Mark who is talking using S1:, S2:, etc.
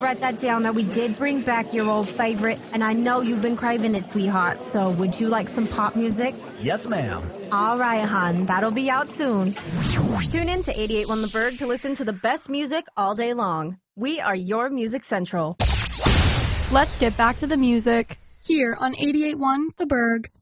S1: Write that down that we did bring back your old favorite, and I know you've been craving it, sweetheart. So would you like some pop music?
S2: Yes, ma'am.
S1: All right, hon. That'll be out soon. Tune in to 88.1 The Berg to listen to the best music all day long. We are your Music Central.
S3: Let's get back to the music here on 88.1 The Berg.